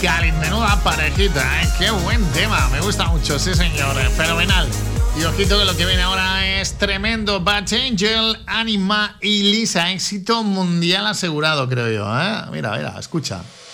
Khalid, menuda parejita, ¿eh? Qué buen tema, me gusta mucho, sí señor, fenomenal. Y ojito que lo que viene ahora es tremendo. Bad Angel, Anima y Lisa, éxito mundial asegurado, creo yo, ¿eh? Mira, escucha.